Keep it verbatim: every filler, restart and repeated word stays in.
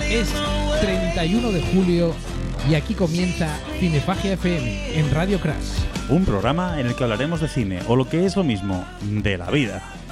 Es treinta y uno de julio y aquí comienza Cinefagia F M en Radio Crash. Un programa en el que hablaremos de cine, o lo que es lo mismo, de la vida.